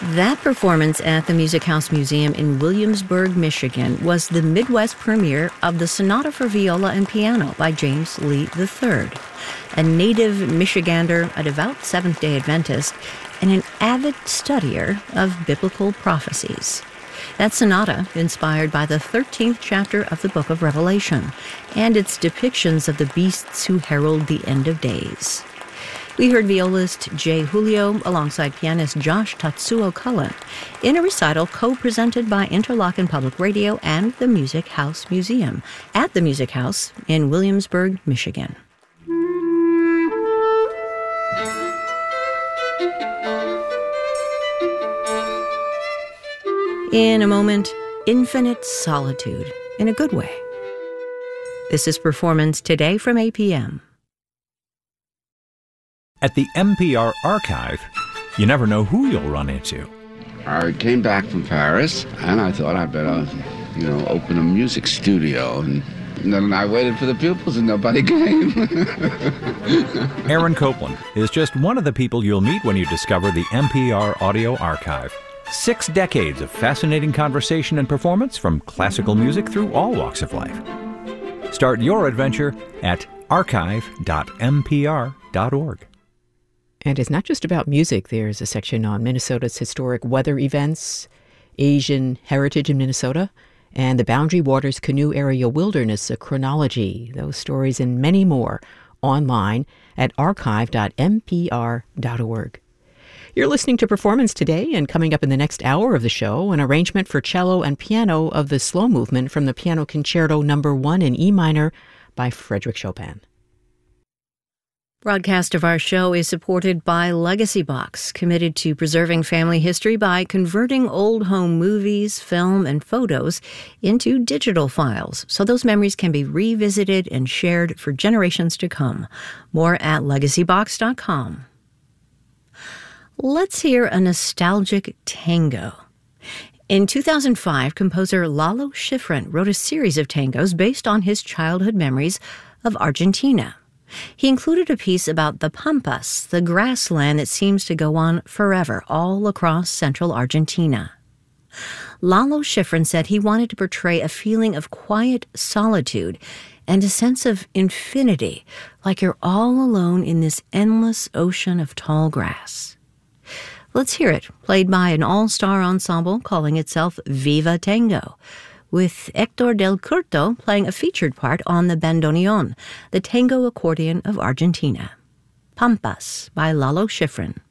That performance at the Music House Museum in Williamsburg, Michigan, was the Midwest premiere of the Sonata for Viola and Piano by James Lee III, a native Michigander, a devout Seventh-day Adventist, and an avid studier of biblical prophecies. That sonata, inspired by the 13th chapter of the book of Revelation, and its depictions of the beasts who herald the end of days. We heard violist Jay Julio alongside pianist Josh Tatsuo Cullen in a recital co-presented by Interlochen Public Radio and the Music House Museum at the Music House in Williamsburg, Michigan. In a moment, infinite solitude in a good way. This is Performance Today from APM. At the NPR Archive, you never know who you'll run into. I came back from Paris, and I thought I'd better, open a music studio. And then I waited for the pupils, and nobody came. Aaron Copland is just one of the people you'll meet when you discover the NPR Audio Archive. 6 decades of fascinating conversation and performance from classical music through all walks of life. Start your adventure at archive.npr.org. And it's not just about music. There's a section on Minnesota's historic weather events, Asian heritage in Minnesota, and the Boundary Waters Canoe Area Wilderness, a chronology. Those stories and many more online at archive.npr.org. You're listening to Performance Today, and coming up in the next hour of the show, an arrangement for cello and piano of the slow movement from the Piano Concerto No. 1 in E minor by Frédéric Chopin. Broadcast of our show is supported by Legacy Box, committed to preserving family history by converting old home movies, film, and photos into digital files so those memories can be revisited and shared for generations to come. More at legacybox.com. Let's hear a nostalgic tango. In 2005, composer Lalo Schifrin wrote a series of tangos based on his childhood memories of Argentina. He included a piece about the Pampas, the grassland that seems to go on forever all across central Argentina. Lalo Schifrin said he wanted to portray a feeling of quiet solitude and a sense of infinity, like you're all alone in this endless ocean of tall grass. Let's hear it, played by an all-star ensemble calling itself Viva Tango, with Hector del Curto playing a featured part on the bandoneon, the tango accordion of Argentina. Pampas by Lalo Schifrin.